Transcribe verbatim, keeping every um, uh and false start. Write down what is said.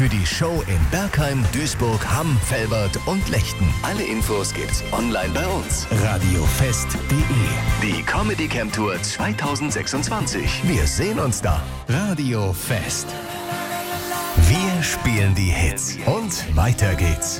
für die Show in Bergheim, Duisburg, Hamm, Velbert und Lechten. Alle Infos gibt's online bei uns. radiofest punkt de. Die Comedy Camp Tour zweitausendsechsundzwanzig. Wir sehen uns da. Radio Fest. Wir spielen die Hits. Und weiter geht's.